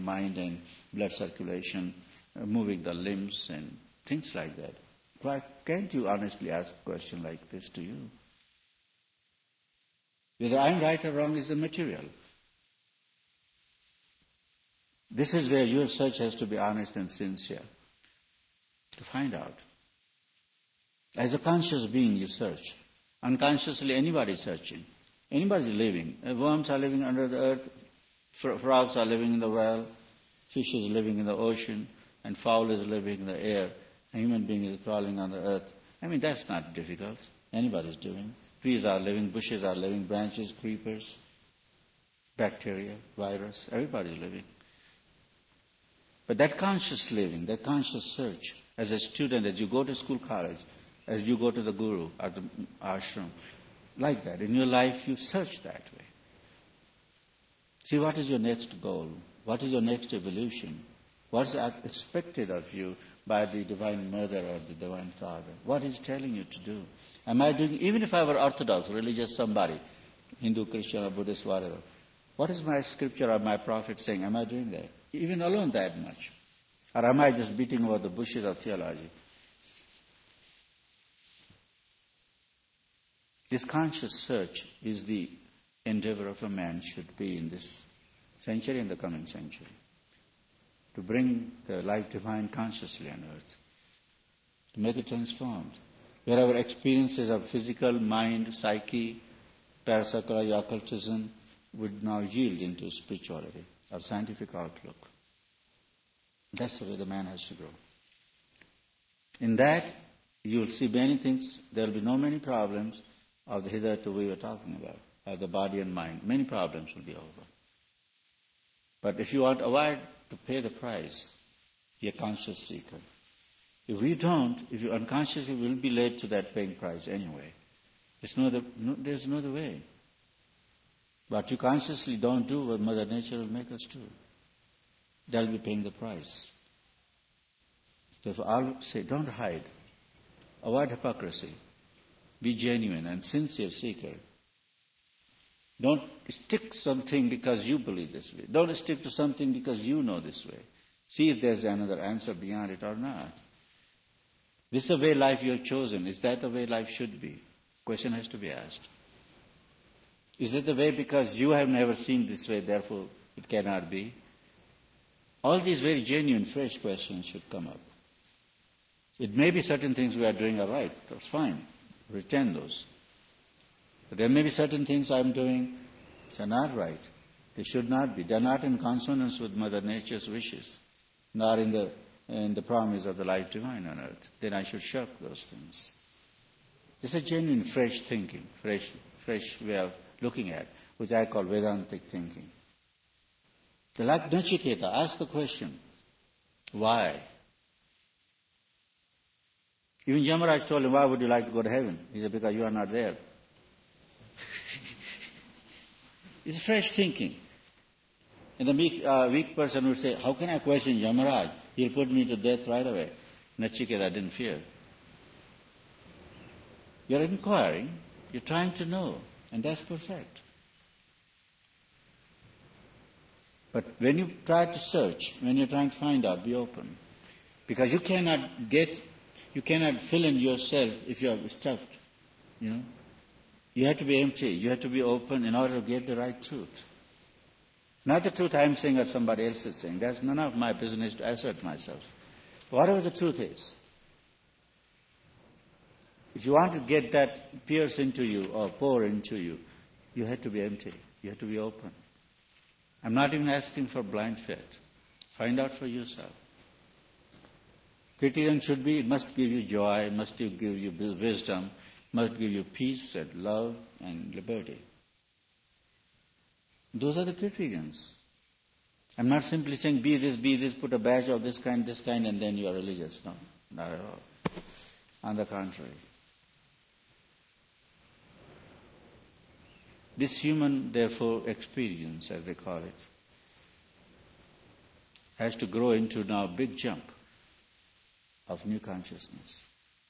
mind and blood circulation, moving the limbs and things like that. Why can't you honestly ask a question like this to you? Whether I'm right or wrong is the material. This is where your search has to be honest and sincere, to find out. As a conscious being, you search. Unconsciously, anybody is searching. Anybody is living. Worms are living under the earth, frogs are living in the well, fish is living in the ocean, and fowl is living in the air. A human being is crawling on the earth. I mean, that's not difficult. Anybody is doing. Trees are living, bushes are living, branches, creepers, bacteria, virus, everybody is living. But that conscious living, that conscious search, as a student, as you go to school, college, as you go to the guru or the ashram, like that. In your life, you search that way. See, what is your next goal? What is your next evolution? What is expected of you by the Divine Mother or the Divine Father? What is telling you to do? Am I doing, even if I were orthodox, religious somebody, Hindu, Christian, or Buddhist, whatever, what is my scripture or my prophet saying? Am I doing that? Even alone that much? Or am I just beating over the bushes of theology? This conscious search is the endeavor of a man should be in this century and the coming century. To bring the life divine consciously on earth. To make it transformed. Where our experiences of physical, mind, psyche, parapsychology, occultism would now yield into spirituality or scientific outlook. That's the way the man has to grow. In that, you will see many things. There will be no many problems of the hitherto we were talking about, of the body and mind. Many problems will be over. But if you want to avoid to pay the price, be a conscious seeker. If you don't, if you unconsciously will be led to that paying price anyway. There's no other way. But you consciously don't do what Mother Nature will make us do. They'll be paying the price. Therefore, I'll say, don't hide. Avoid hypocrisy. Be genuine and sincere seeker. Don't stick to something because you believe this way. Don't stick to something because you know this way. See if there's another answer beyond it or not. This is the way life you have chosen. Is that the way life should be? Question has to be asked. Is it the way because you have never seen this way, therefore it cannot be? All these very genuine, fresh questions should come up. It may be certain things we are doing are right. That's fine. Retain those. But there may be certain things I'm doing which are not right. They should not be. They're not in consonance with Mother Nature's wishes, nor in the promise of the life divine on earth. Then I should shirk those things. This is a genuine, fresh thinking, fresh way of looking at, which I call Vedantic thinking. So like Nachiketa, ask the question, why? Even Yamaraj told him, why would you like to go to heaven? He said, because you are not there. It's fresh thinking. And the weak person would say, how can I question Yamaraj? He'll put me to death right away. Nachiketa didn't fear. You're inquiring, you're trying to know, and that's perfect. But when you try to search, when you're trying to find out, be open. Because you cannot fill in yourself if you're stuck, You have to be empty. You have to be open in order to get the right truth. Not the truth I'm saying or somebody else is saying. That's none of my business to assert myself. Whatever the truth is. If you want to get that pierce into you or pour into you, you have to be empty. You have to be open. I'm not even asking for blind faith. Find out for yourself. Criterion should be, it must give you joy, it must give you wisdom, must give you peace and love and liberty. Those are the criterions. I'm not simply saying be this, put a badge of this kind, and then you are religious. No, not at all. On the contrary. This human, therefore, experience, as they call it, has to grow into now a big jump of new consciousness.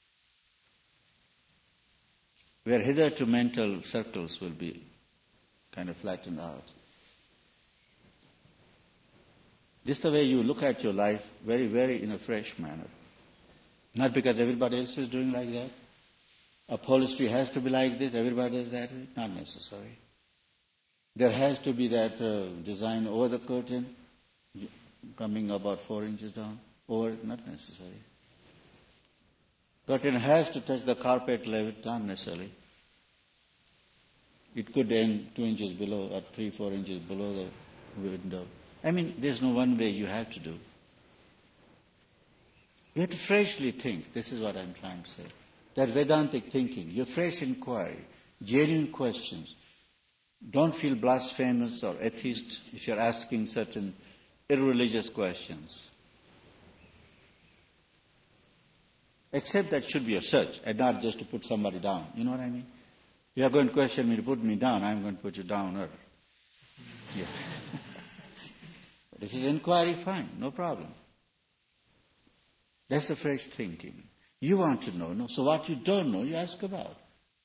Where hitherto mental circles will be kind of flattened out. This is the way you look at your life, very, very in a fresh manner. Not because everybody else is doing like that. Upholstery has to be like this, everybody does that way. Not necessary. There has to be that design over the curtain, coming about 4 inches down. Over, not necessary. Curtain has to touch the carpet level, not necessarily. It could end 2 inches below, or 3-4 inches below the window. I mean, there's no one way you have to do. You have to freshly think. This is what I'm trying to say. That Vedantic thinking, your fresh inquiry, genuine questions. Don't feel blasphemous or atheist if you're asking certain irreligious questions. Except that should be a search and not just to put somebody down. You know what I mean? You are going to question me to put me down, I'm going to put you down. Yeah. But if it's inquiry, fine, no problem. That's a fresh thinking. You want to know, no? So what you don't know, you ask about.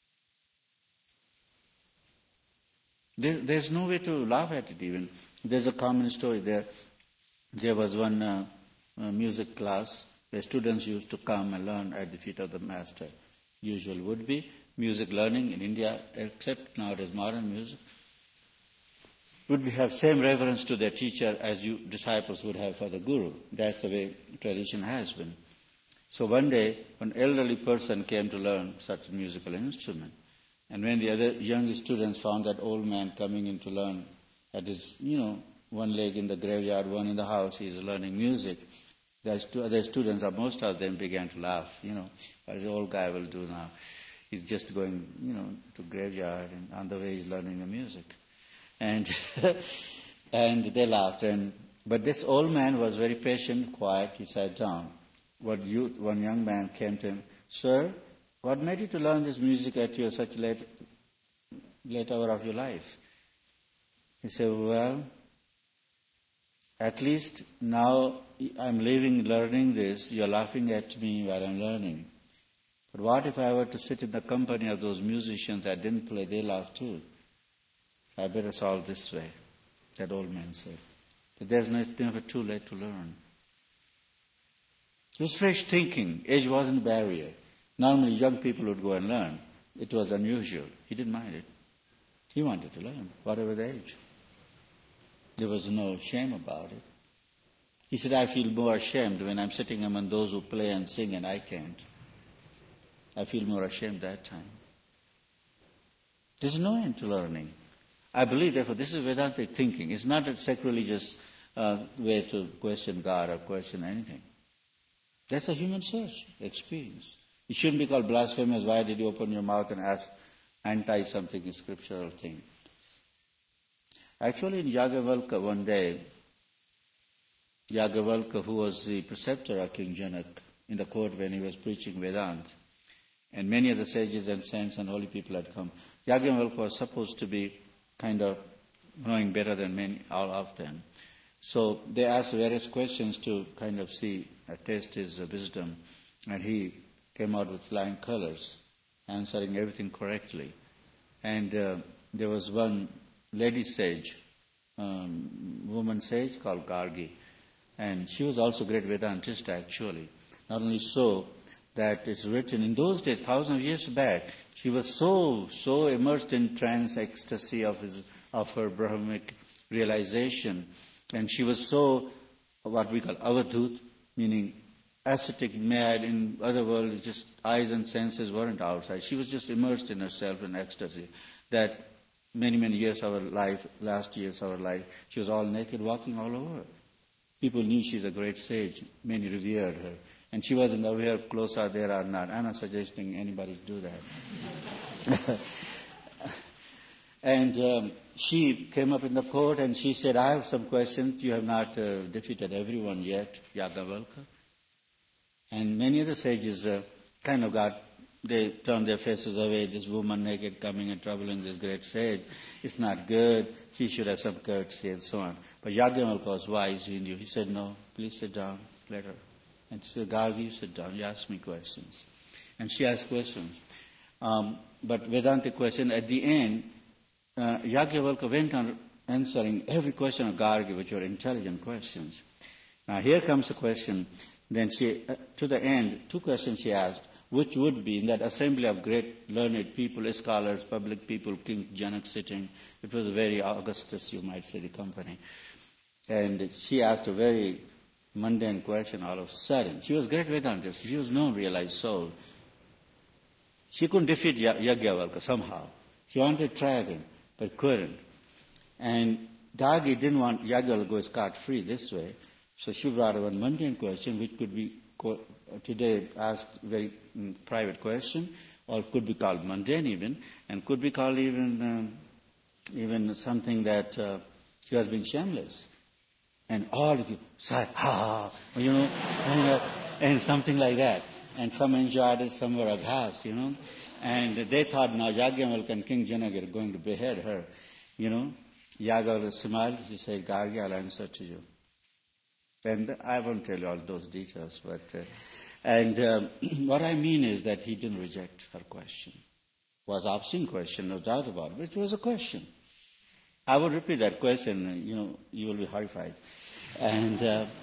There's no way to laugh at it even. There's a common story there. There was one music class where students used to come and learn at the feet of the master. Usual would be music learning in India, except nowadays modern music, would have same reverence to their teacher as you disciples would have for the guru. That's the way tradition has been. So one day, an elderly person came to learn such a musical instrument. And when the other young students found that old man coming in to learn, at his, one leg in the graveyard, one in the house, he's learning music. The other students, or most of them, began to laugh. What the old guy will do now? He's just going, to graveyard, and on the way he's learning the music. And and they laughed. But this old man was very patient, quiet. He sat down. One young man came to him, "Sir, what made you to learn this music at such late hour of your life?" He said, "Well, at least now I'm learning this. You're laughing at me while I'm learning. But what if I were to sit in the company of those musicians I didn't play? They laugh too. I better solve this way," that old man said. But there's never too late to learn. It was fresh thinking. Age wasn't a barrier. Normally young people would go and learn. It was unusual. He didn't mind it. He wanted to learn, whatever the age. There was no shame about it. He said, "I feel more ashamed when I'm sitting among those who play and sing and I can't. I feel more ashamed that time." There's no end to learning. I believe, therefore, this is Vedantic thinking. It's not a sacrilegious way to question God or question anything. That's a human search experience. It shouldn't be called blasphemous. Why did you open your mouth and ask anti-something scriptural thing? Actually, in Yagnavalkya one day, Yagnavalkya, who was the preceptor of King Janak in the court when he was preaching Vedanta, and many of the sages and saints and holy people had come, Yagnavalkya was supposed to be kind of knowing better than all of them. So they asked various questions to kind of test his wisdom, and he came out with flying colors, answering everything correctly. And there was one lady sage, woman sage called Gargi, and she was also a great Vedantist actually. Not only so, that it's written in those days, thousands of years back, she was so immersed in trance ecstasy of her Brahmic realization, and she was so what we call avadhut, meaning ascetic, mad. In other words, just eyes and senses weren't outside. She was just immersed in herself in ecstasy. That many years of her life, last years of her life, she was all naked, walking all over. People knew she's a great sage. Many revered her. And she wasn't aware clothes are there or not. I'm not suggesting anybody do that. And she came up in the court and she said, "I have some questions. You have not defeated everyone yet, Yagnavalkya." And many of the sages they turned their faces away. This woman naked coming and troubling this great sage. It's not good. She should have some courtesy and so on. But Yagnavalkya was wise. He knew. He said, "No, please sit down. Let her." And she said, "Gargi, you sit down. You ask me questions." And she asked questions. But Vedantic question, at the end, Yagnavalkya went on answering every question of Gargi, which were intelligent questions. Now here comes the question. Then she, to the end, two questions she asked, which would be in that assembly of great learned people, scholars, public people, King Janak sitting. It was very Augustus, you might say, the company. And she asked a very mundane question all of a sudden. She was great Vedantist. She was known realized soul. She couldn't defeat Yajnavalkya somehow. She wanted to trap him, but couldn't. And Gargi didn't want Yajnavalkya to go scot-free this way. So she brought a one mundane question, which could be today asked very private question, or could be called mundane even, and could be called even something that she was being shameless. And all of you sigh, ha, and something like that. And some enjoyed it, some were aghast, And they thought now Yajnavalkya and King Janak are going to behead her, Yajnavalkya smiled, she said, Gargi, I'll answer to you. And I won't tell you all those details, but what I mean is that he didn't reject her question. It was an obscene question, no doubt about it, but it was a question. I would repeat that question, you will be horrified. And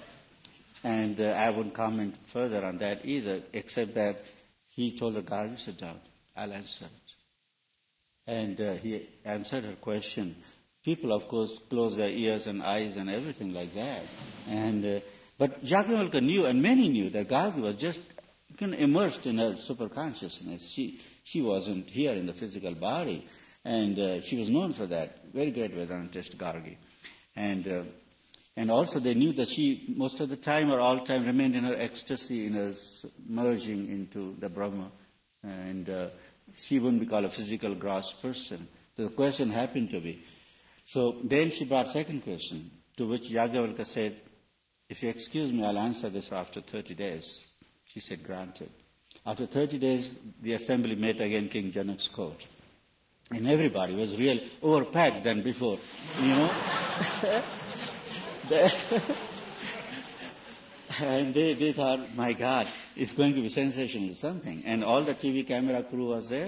I wouldn't comment further on that either, except that he told her, Gargi, sit down, I'll answer it. And he answered her question. People, of course, close their ears and eyes and everything like that. But Yajnavalkya knew, and many knew, that Gargi was just immersed in her superconsciousness. She wasn't here in the physical body, and she was known for that. Very great Vedantist, Gargi. And also they knew that she, most of the time or all time, remained in her ecstasy, in her merging into the Brahma. And she wouldn't be called a physical gross person. The question happened to be. So then she brought second question, to which Yajnavalkya said, if you excuse me, I'll answer this after 30 days. She said, granted. After 30 days, the assembly met again King Janak's court. And everybody was real overpacked than before, And they thought, my God, it's going to be sensational something. And all the TV camera crew was there,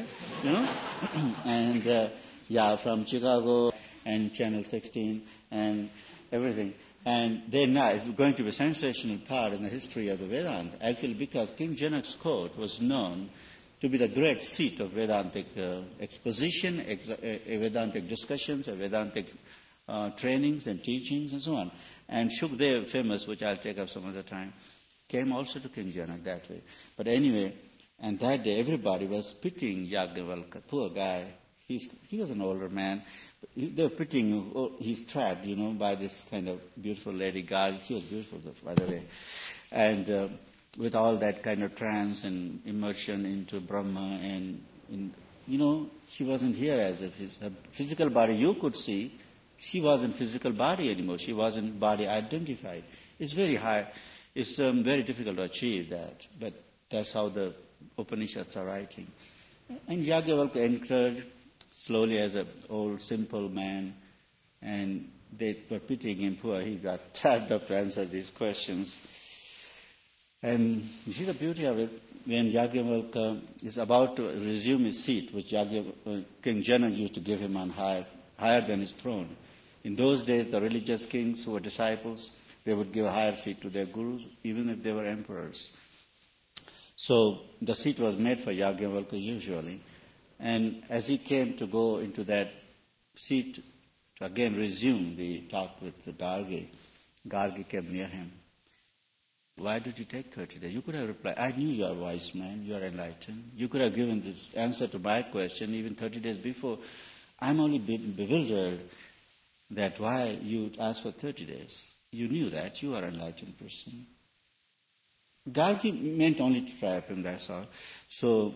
And from Chicago and Channel 16 and everything. And then now it's going to be a sensational part in the history of the Vedanta, actually because King Janak's court was known to be the great seat of Vedantic exposition, Vedantic discussions, Vedantic trainings and teachings and so on. And Shukdev, famous, which I'll take up some other time, came also to King Janak that way. But anyway, and that day everybody was pitying Yajnavalkya, poor guy. He was an older man. They were pitying, he's trapped, by this kind of beautiful lady guy. She was beautiful, by the way. And with all that kind of trance and immersion into Brahma and, she wasn't here as if her physical body you could see. She wasn't physical body anymore. She wasn't body identified. It's very high. It's very difficult to achieve that. But that's how the Upanishads are writing. And Yajnavalkya entered slowly as an old, simple man. And they were pitying him. Poor, he got tired up to answer these questions. And you see the beauty of it, when Yajnavalkya is about to resume his seat, which King Janak used to give him on higher than his throne. In those days, the religious kings who were disciples, they would give a higher seat to their gurus, even if they were emperors. So the seat was made for Yajnavalkya usually. And as he came to go into that seat to again resume the talk with the Gargi came near him. Why did you take 30 days? You could have replied, I knew you are a wise man, you are enlightened. You could have given this answer to my question even 30 days before. I'm only bewildered that why you asked for 30 days. You knew that, you are an enlightened person. Gargi meant only to trap him, that's all. So,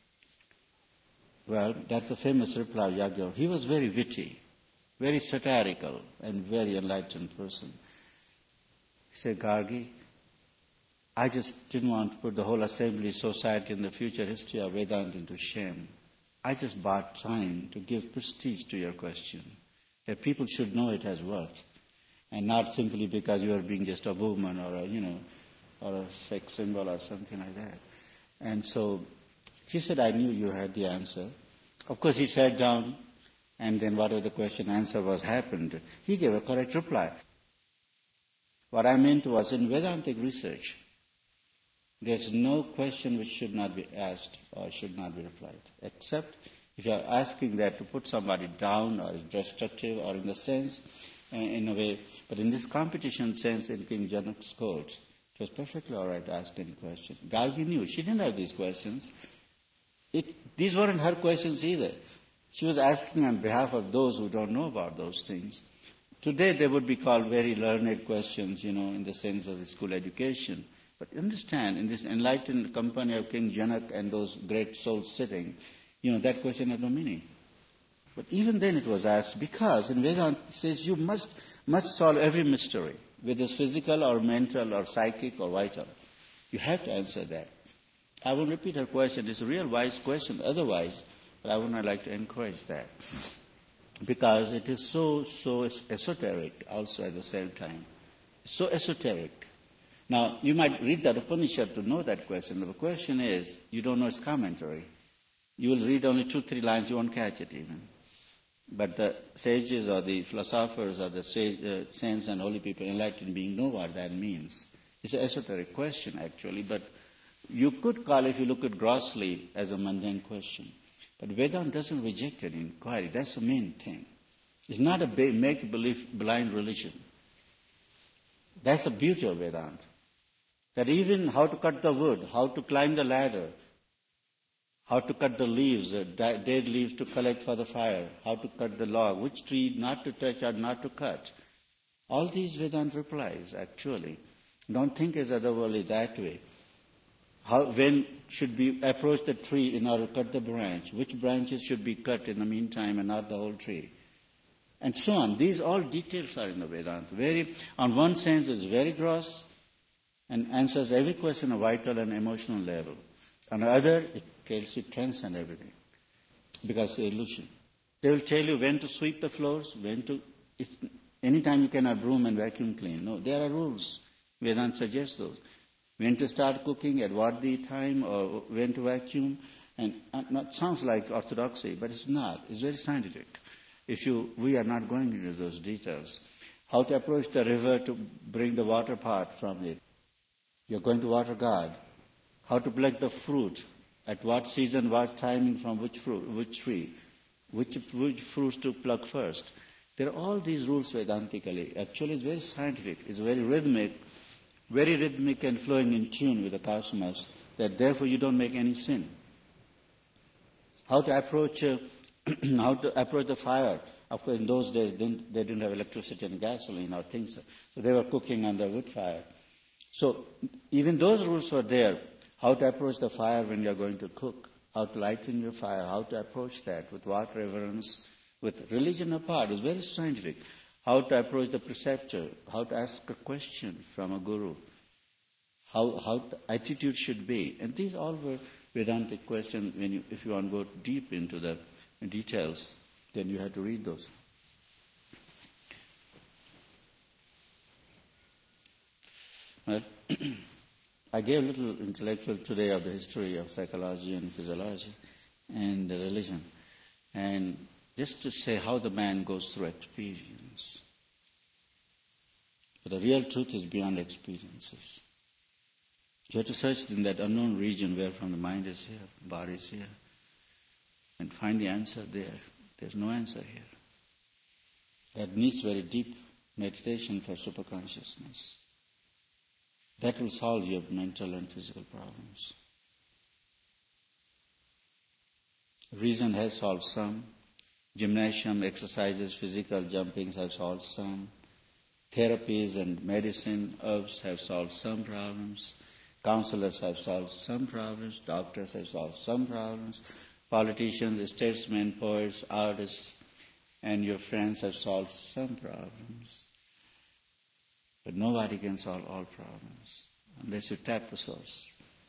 that's the famous reply of Yajnavalkya. He was very witty, very satirical, and very enlightened person. He said, Gargi, I just didn't want to put the whole assembly, society, and the future history of Vedanta into shame. I just bought time to give prestige to your question, that people should know it has worked, and not simply because you are being just a woman or a sex symbol or something like that. And so he said, I knew you had the answer. Of course, he sat down, and then whatever the question answer was happened, he gave a correct reply. What I meant was in Vedantic research, there's no question which should not be asked or should not be replied, except if you are asking that to put somebody down or is destructive or in the sense, in a way. But in this competition sense in King Janak's court, it was perfectly all right to ask any question. Gargi knew. She didn't have these questions. These weren't her questions either. She was asking on behalf of those who don't know about those things. Today they would be called very learned questions, in the sense of the school education. But understand, in this enlightened company of King Janak and those great souls sitting, that question had no meaning. But even then it was asked because in Vedanta it says you must solve every mystery, whether it's physical or mental or psychic or vital. You have to answer that. I will repeat her question. It's a real wise question otherwise, but I would not like to encourage that. Because it is so esoteric also at the same time. So esoteric. Now, you might read that Upanishad to know that question. But the question is, you don't know its commentary. You will read only 2-3 lines, you won't catch it even. But the sages or the philosophers or the saints and holy people, enlightened beings, know what that means. It's an esoteric question actually, but you could call it, if you look at grossly, as a mundane question. But Vedanta doesn't reject an inquiry. That's the main thing. It's not a make-believe blind religion. That's the beauty of Vedanta. That even how to cut the wood, how to climb the ladder, how to cut the leaves, dead leaves to collect for the fire, how to cut the log, which tree not to touch or not to cut. All these Vedanta replies, actually. Don't think as otherworldly that way. When should we approach the tree in order to cut the branch? Which branches should be cut in the meantime and not the whole tree? And so on. These all details are in the Vedanta. On one sense, it's very gross and answers every question on a vital and emotional level. On the other, it tells you transcend everything because it's illusion. They will tell you when to sweep the floors, anytime you cannot broom and vacuum clean. No, there are rules. Vedanta suggests those. When to start cooking, at what the time, or when to vacuum. And it sounds like orthodoxy, but it's not. It's very scientific. We are not going into those details. How to approach the river to bring the water part from it. You're going to water God. How to pluck the fruit. At what season, what timing, from which tree. Which fruits to pluck first. There are all these rules Vedantically. Actually, it's very scientific. It's very rhythmic and flowing in tune with the cosmos, that therefore you don't make any sin. How to approach the fire. Of course, in those days, they didn't have electricity and gasoline or things, so they were cooking on the wood fire. So even those rules were there. How to approach the fire when you're going to cook. How to lighten your fire. How to approach that. With what reverence. With religion apart. It's very scientific. How to approach the preceptor. How to ask a question from a guru. How the attitude should be. And these all were Vedantic questions. If you want to go deep into the details, then you have to read those. Well, I gave a little intellectual today of the history of psychology and physiology and the religion. And just to say how the man goes through experience. But the real truth is beyond experiences. You have to search in that unknown region where from the mind is here, body is here, and find the answer there. There's no answer here. That needs very deep meditation for superconsciousness. That will solve your mental and physical problems. Reason has solved some. Gymnasium, exercises, physical jumpings have solved some. Therapies and medicine, herbs have solved some problems. Counselors have solved some problems. Doctors have solved some problems. Politicians, statesmen, poets, artists, and your friends have solved some problems. But nobody can solve all problems unless you tap the source.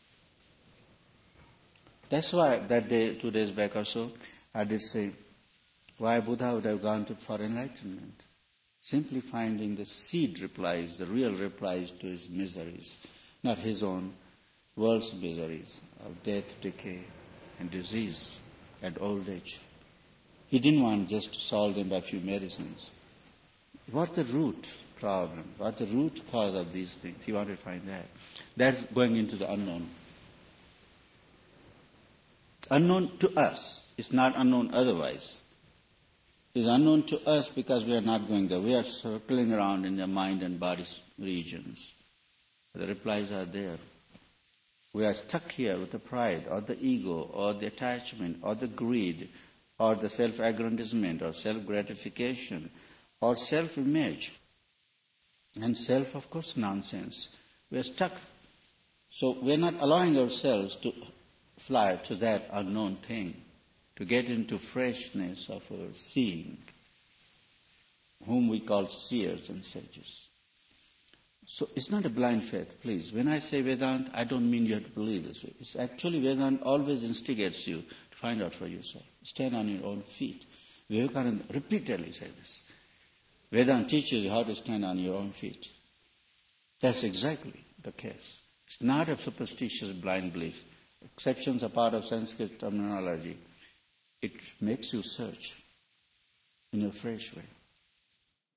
That's why that day, 2 days back or so, I did say why Buddha would have gone for enlightenment. Simply finding the seed replies, the real replies to his miseries, not his own world's miseries of death, decay, and disease and old age. He didn't want just to solve them by a few medicines. What's the root? problem? What's the root cause of these things? He wanted to find that. That's going into the unknown. Unknown to us. It's not unknown otherwise. It's unknown to us because we are not going there. We are circling around in the mind and body regions. The replies are there. We are stuck here with the pride or the ego or the attachment or the greed or the self-aggrandizement or self-gratification or self-image. And self, of course, nonsense. We are stuck. So we are not allowing ourselves to fly to that unknown thing, to get into freshness of our seeing, whom we call seers and sages. So it's not a blind faith, please. When I say Vedanta, I don't mean you have to believe this. It's actually Vedanta always instigates you to find out for yourself. Stand on your own feet. Vivekananda repeatedly said this. Vedanta teaches you how to stand on your own feet. That's exactly the case. It's not a superstitious blind belief. Exceptions are part of Sanskrit terminology. It makes you search in a fresh way.